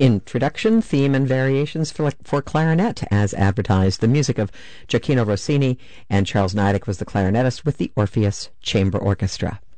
introduction, theme, and variations for clarinet, as advertised. The music of Gioacchino Rossini, and Charles Niedek was the clarinetist with the Orpheus Chamber Orchestra.